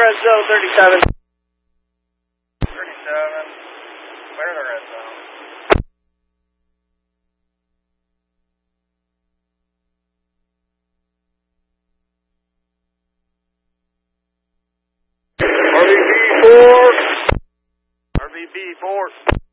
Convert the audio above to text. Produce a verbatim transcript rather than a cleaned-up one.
red zone, thirty-seven. thirty-seven, clear the red zone. R V B four. R V B four.